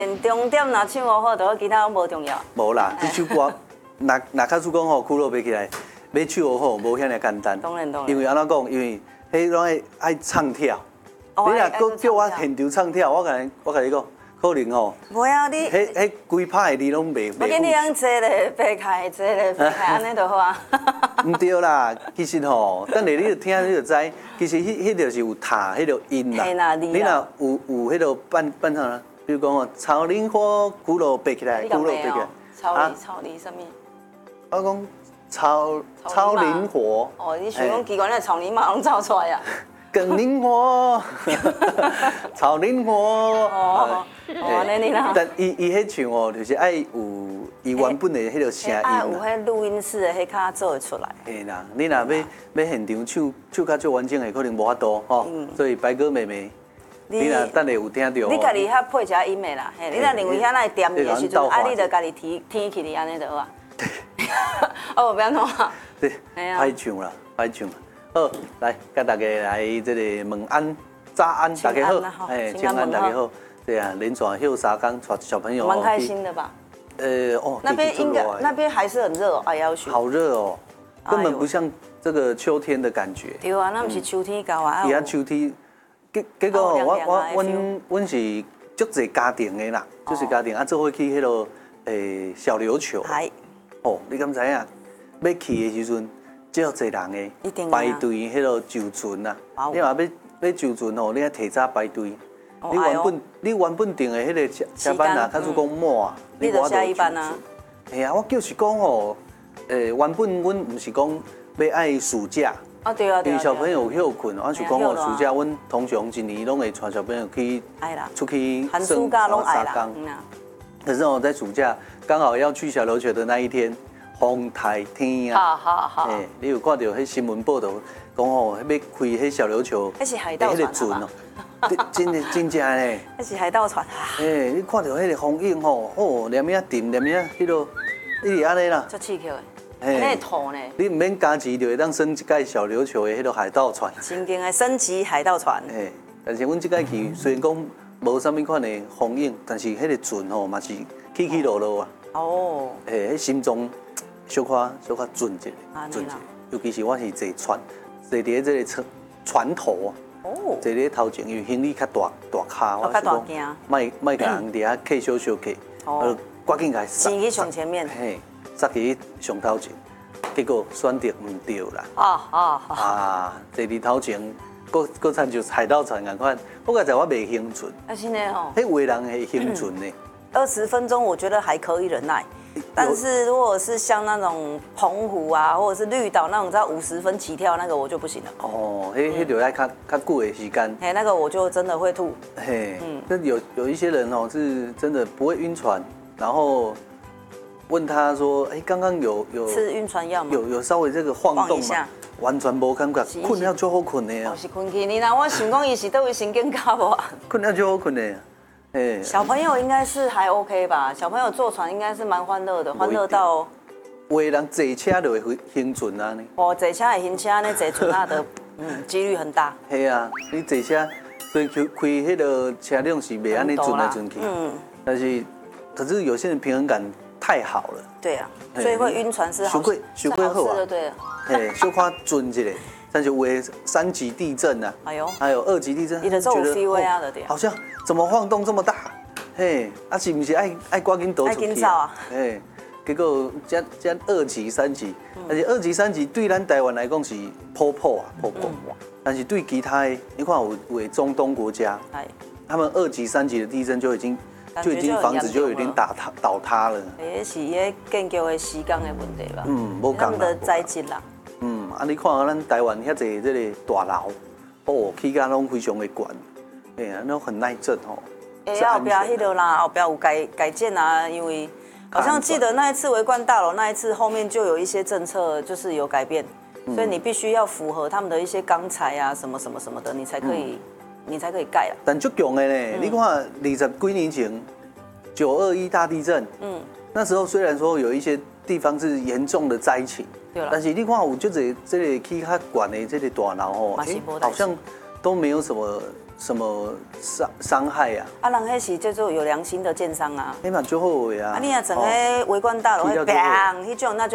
重点若唱无好，就好，其他拢无重要。 无啦，这首歌，若卡主讲吼，苦乐背起来，要唱好好，无遐尼简单。 当然。 因为安怎讲？因为迄拢爱唱跳。你若搁叫我现场唱跳，我甲你讲，可能吼。 袂啊，你。 迄规拍的你拢袂。 我见你样坐咧背开，坐咧背开，安尼就好啊。 唔对啦，其实吼，等下你就听你就知，其实迄就是有塔，迄个音啦。你若有迄个伴唱啦。比如讲哦，草林火，鼓楼背起来，鼓楼背起来。 草林什么？ 我讲草林火。 哦，你想讲奇怪，那草林马拢造出来啊？ 更灵活，草林火。 哦，安尼啦。 但伊迄唱哦，就是爱有伊原本的迄个声音。 爱有迄录音室的迄卡做会出来。 嘿啦，你若要现场唱甲最完整的，可能无法度吼。所以白哥妹妹。你若等下有听到， 你家己遐配一下音的啦，嘿，你若认为遐那点的时阵，啊，你就家己填起哩，安尼就好啊。哦，不要弄啊。 对，歹唱啦，歹唱。好，来，甲大家来这个问安、早安，大家好，请安，大家好。对啊，连续休3天，带小朋友。 蛮开心的吧？那边应该那边还是很热哦，要求。 好热哦，根本不像这个秋天的感觉。 对啊，那不是秋天到啊。 伊啊秋天。结果阮是足侪家庭的啦，就是家庭啊，做伙去迄落小琉球。哦，你敢知影？要去的时阵，足侪人的排队迄落就船啊。你话要就船吼，你要提早排队。你原本订的迄个车班啊，他说讲满啊， 你就下一班啊。 嘿啊，我就是讲吼，原本阮唔是讲要爱暑假。 啊对啊， 因为小朋友休困，我是讲哦，暑假阮通常一年拢会带小朋友去出去寒暑假拢爱啦。 可是哦，在暑假刚好要去小琉球的那一天，风台天啊！ 好。 你有看到迄新闻报道，讲哦，要开迄小琉球， 那是海盗船哦，真正嘞。 那是海盗船。 你看到迄个风景吼，哦，连咩沉，连咩迄落，你是安尼啦。 足刺激的。那土呢？ 你唔免加钱就会当升一架小琉球的迄个海盗船。 真经的升级海盗船。 但是阮这架去虽然讲无啥物款的风影，但是迄个船吼嘛是起起落落啊。哦。迄心中小可准一下，尤其是我是坐船，坐伫这个船头。哦。坐伫头前，因为行李较大卡，我是讲，莫甲人伫遐客小客。哦。赶紧来。 先去上前面。 杀去上头前，结果选择唔对啦。坐伫头前，搁参就海盗船咁款。我感觉我袂兴趣。 真的吼。 迄有人会兴趣呢。 20分钟我觉得还可以忍耐，但是如果是像那种澎湖啊，或者是绿岛那种，在50分起跳那个我就不行了。 哦，迄就要较久的时间。 那个我就真的会吐。 那有一些人哦，是真的不会晕船，然后。问他说：“刚刚有吃晕船药吗？ 有稍微这个晃动吗？完全无感觉，困了就好困的啊。 是困去，你那我想讲伊是倒位神经卡无啊？ 困了就好困的。 小朋友应该是还 OK 吧？小朋友坐船应该是蛮欢乐的，欢乐到。 有的人坐车就会兴船啊呢。 哦，坐车会兴车呢，坐船啊的，几率很大。 系啊，你坐车，所以开迄个车辆是袂安尼转来转去。但是可是有些人平衡感。太好了， 对啊，所以会晕船是好事的，对了。 小可准一下，但是有3级地震啊，还有2级地震， 觉得好像怎么晃动这么大？是不是爱赶紧躲出去？结果这2级、3级，而且2级、3级对咱台湾来讲是破啊，但是对其他的，你看有中东国家，他们2级、3级的地震就已经房子就已经倒塌了。 是迄建筑的时间的问题吧？ 无讲的灾质啦。 你看咱台湾遐济这个大楼，哦，起价拢非常的悬，那很耐震哦。 后边迄个啦，后边有改建啊，因为好像记得那一次维冠大楼那一次后面就有一些政策就是有改变，所以你必须要符合他们的一些钢材啊什么的，你才可以盖啊。 但足强的呢，你看20几年前921大地震，那时候虽然说有一些地方是严重的灾情，但是你看有这个起较悬的这个大楼哦，好像都没有什什么伤害啊？ 啊，人迄是叫做有良心的建商啊。 你嘛最好的啊。 啊，你若整个围观大楼会砰，迄种那就。